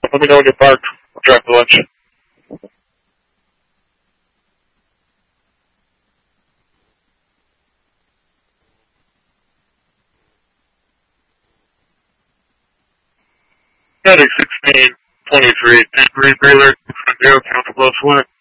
Let me know when you're parked. I'll drive to lunch. Heading 1623, Green Baylor, 0, Council Bluffs, Flint.